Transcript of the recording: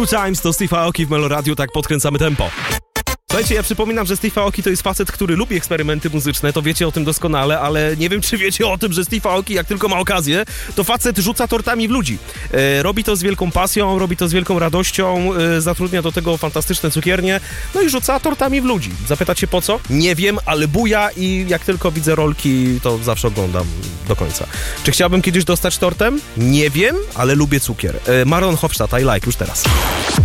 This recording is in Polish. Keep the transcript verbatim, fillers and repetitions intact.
Times to Steve Aoki w Meloradiu, tak podkręcamy tempo. Słuchajcie, ja przypominam, że Steve Aoki to jest facet, który lubi eksperymenty muzyczne, to wiecie o tym doskonale, ale nie wiem, czy wiecie o tym, że Steve Aoki, jak tylko ma okazję, to facet rzuca tortami w ludzi. E, robi to z wielką pasją, robi to z wielką radością, e, zatrudnia do tego fantastyczne cukiernie, no i rzuca tortami w ludzi. Zapytacie po co? Nie wiem, ale buja i jak tylko widzę rolki, to zawsze oglądam do końca. Czy chciałbym kiedyś dostać tortem? Nie wiem, ale lubię cukier. E, Maron Hofstadt, I like, już teraz.